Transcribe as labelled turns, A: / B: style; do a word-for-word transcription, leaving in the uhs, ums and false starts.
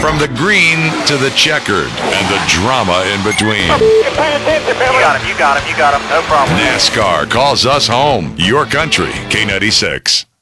A: From the green to the checkered and the drama in between.
B: You got him, you got him, you got him. No problem.
A: NASCAR calls us home. Your country, K ninety-six.